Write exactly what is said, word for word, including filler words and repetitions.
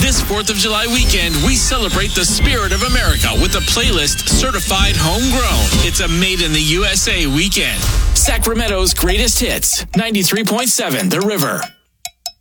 This fourth of July weekend, we celebrate the spirit of America with a playlist certified homegrown. It's a made in the U S A weekend. Sacramento's greatest hits, ninety-three point seven The River.